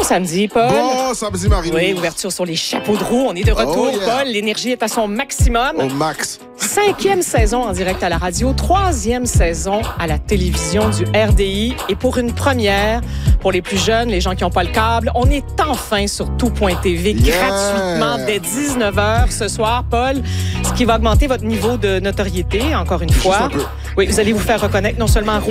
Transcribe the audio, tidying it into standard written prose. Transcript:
samedi, Paul. Bon samedi, Marie-Louise. Oui, ouverture sur les chapeaux de roue. On est de retour, Oh, yeah. Paul. L'énergie est à son maximum. Au max. 5e saison en direct à la radio, 3e saison à la télévision du RDI. Et pour une première, pour les plus jeunes, les gens qui n'ont pas le câble, on est enfin sur tout.tv gratuitement dès 19h ce soir, Paul. Ce qui va augmenter votre niveau de notoriété, encore une fois. Juste un peu. Oui, vous allez vous faire reconnaître non seulement